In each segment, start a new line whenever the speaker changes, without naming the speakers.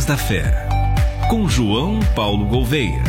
Caminhos da Fé, com João Paulo Gouveia.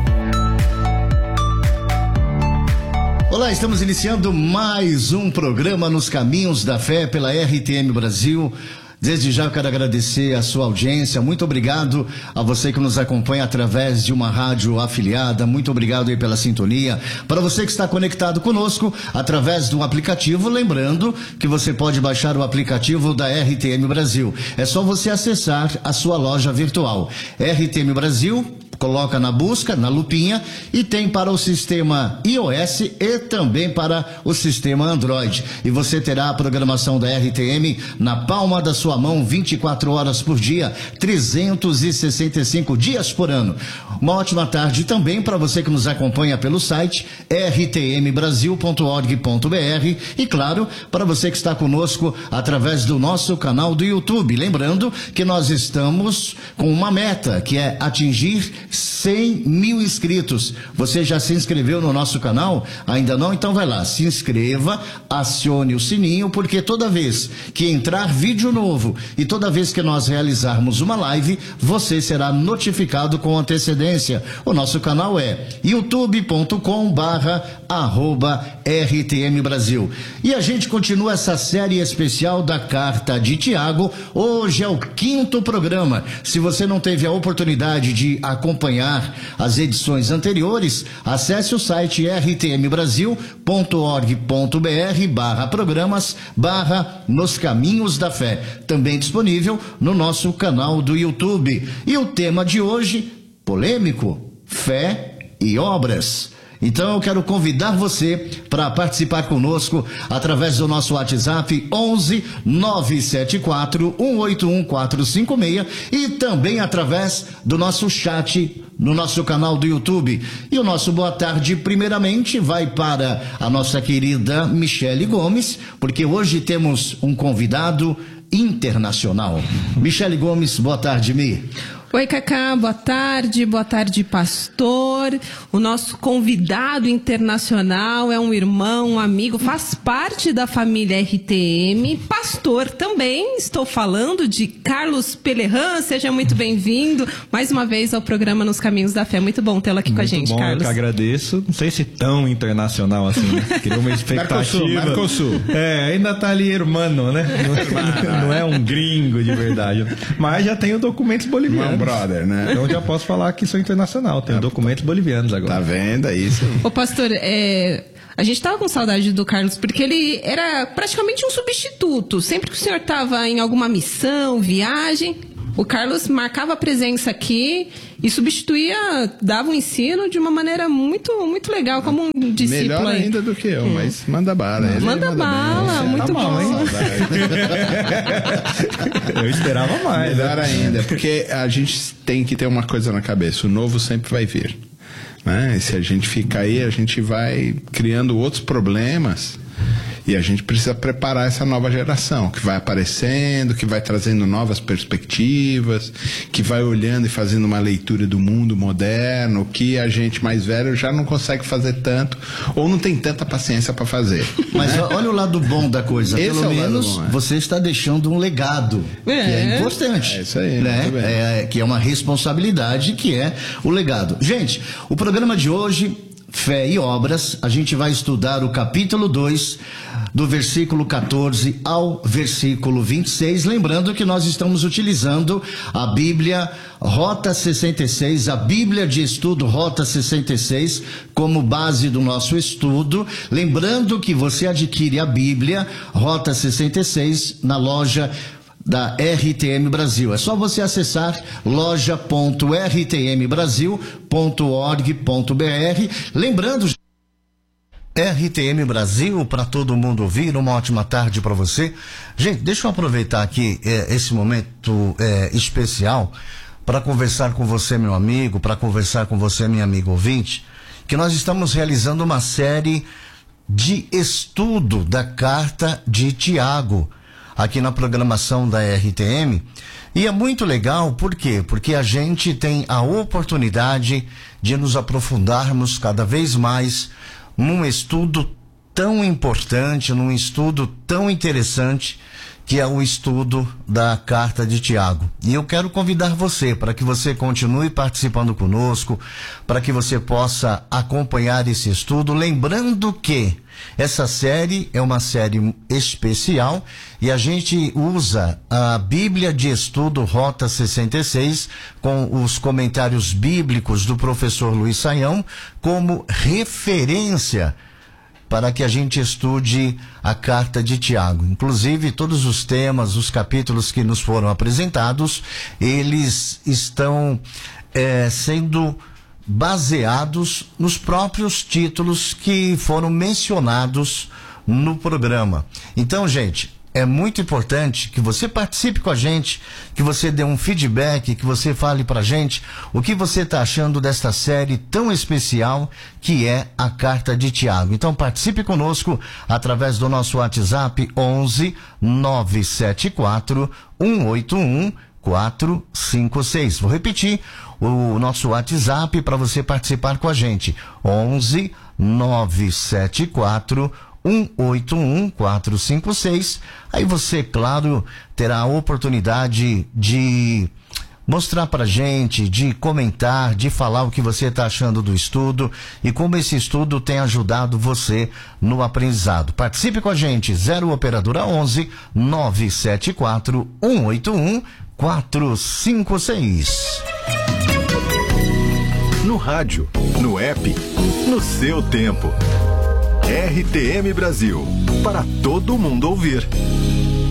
Olá, estamos iniciando mais um programa Nos Caminhos da Fé pela RTM Brasil. Desde já eu quero agradecer a sua audiência, muito obrigado a você que nos acompanha através de uma rádio afiliada, muito obrigado aí pela sintonia. Para você que está conectado conosco através do aplicativo, lembrando que você pode baixar o aplicativo da RTM Brasil. É só você acessar a sua loja virtual, RTM Brasil. Coloca na busca, na lupinha, e tem para o sistema iOS e também para o sistema Android. E você terá a programação da RTM na palma da sua mão, 24 horas por dia, 365 dias por ano. Uma ótima tarde também para você que nos acompanha pelo site rtmbrasil.org.br e, claro, para você que está conosco através do nosso canal do YouTube. Lembrando que nós estamos com uma meta, que é atingir 100 mil inscritos. Você já se inscreveu no nosso canal? Ainda não? Então vai lá, se inscreva, acione o sininho, porque toda vez que entrar vídeo novo e toda vez que nós realizarmos uma live, você será notificado com antecedência. O nosso canal é youtube.com/RTM Brasil. E a gente continua essa série especial da Carta de Tiago. Hoje é o 5º programa. Se você não teve a oportunidade de acompanhar as edições anteriores, acesse o site rtmbrasil.org.br/programas/Nos Caminhos da Fé, também disponível no nosso canal do YouTube. E o tema de hoje, polêmico, fé e obras. Então eu quero convidar você para participar conosco através do nosso WhatsApp 11 974 181 456 e também através do nosso chat no nosso canal do YouTube. E o nosso boa tarde primeiramente vai para a nossa querida Michele Gomes, porque hoje temos um convidado internacional. Michele Gomes, boa tarde, Mi.
Oi, Cacá, boa tarde, pastor. O nosso convidado internacional é um irmão, um amigo, faz parte da família RTM, pastor também. Estou falando de Carlos Pelerran, seja muito bem-vindo mais uma vez ao programa Nos Caminhos da Fé. Muito bom tê-lo aqui com a gente,
bom,
Carlos.
Eu que agradeço, não sei se tão internacional assim, né? Queria uma expectativa.
Mercosul.
Ainda tá ali hermano, né? Não é um gringo de verdade. Mas já tenho documentos bolivianos.
Brother, né?
Então já posso falar que sou internacional, tenho documentos bolivianos agora.
Tá vendo? É isso aí.
Ô, pastor, a gente tava com saudade do Carlos, porque ele era praticamente um substituto. Sempre que o senhor tava em alguma missão, viagem, o Carlos marcava a presença aqui e substituía, dava um ensino de uma maneira muito, muito legal, como um discípulo.
Melhor
aí.
ainda do que eu, mas manda bala.
Manda bala,
bem.
muito bom.
Eu esperava mais.
Melhor ainda, porque a gente tem que ter uma coisa na cabeça, o novo sempre vai vir, né? E se a gente ficar aí, a gente vai criando outros problemas. E a gente precisa preparar essa nova geração, que vai aparecendo, que vai trazendo novas perspectivas, que vai olhando e fazendo uma leitura do mundo moderno, que a gente mais velho já não consegue fazer tanto, ou não tem tanta paciência para fazer.
Mas olha o lado bom da coisa.
Esse
pelo
é o lado
menos
bom,
você está deixando um legado, que é importante.
É isso aí,
né?
muito bem.
Que é uma responsabilidade, que é o legado. Gente, o programa de hoje, Fé e Obras, a gente vai estudar o capítulo 2, do versículo 14 ao versículo 26. Lembrando que nós estamos utilizando a Bíblia Rota 66, a Bíblia de Estudo Rota 66, como base do nosso estudo. Lembrando que você adquire a Bíblia Rota 66 na loja da RTM Brasil. É só você acessar loja.rtmbrasil.org.br. Lembrando, RTM Brasil, para todo mundo ouvir, uma ótima tarde para você. Gente, deixa eu aproveitar aqui esse momento especial para conversar com você, meu amigo, para conversar com você, minha amiga ouvinte, que nós estamos realizando uma série de estudo da Carta de Tiago, aqui na programação da RTM. E é muito legal, por quê? Porque a gente tem a oportunidade de nos aprofundarmos cada vez mais num estudo tão importante, num estudo tão interessante, que é o estudo da Carta de Tiago. E eu quero convidar você para que você continue participando conosco, para que você possa acompanhar esse estudo, lembrando que essa série é uma série especial e a gente usa a Bíblia de Estudo Rota 66 com os comentários bíblicos do professor Luiz Saião como referência para que a gente estude a Carta de Tiago. Inclusive, todos os temas, os capítulos que nos foram apresentados, eles estão sendo baseados nos próprios títulos que foram mencionados no programa. Então, gente, é muito importante que você participe com a gente, que você dê um feedback, que você fale pra gente o que você está achando desta série tão especial que é a Carta de Tiago. Então participe conosco através do nosso WhatsApp 11 974 181 456. Vou repetir o nosso WhatsApp para você participar com a gente. 11 974 181 456. Aí você, claro, terá a oportunidade de mostrar pra gente, de comentar, de falar o que você está achando do estudo e como esse estudo tem ajudado você no aprendizado. Participe com a gente, 0 operadora 11 974 181 456.
No rádio, no app, no seu tempo. RTM Brasil, para todo mundo ouvir.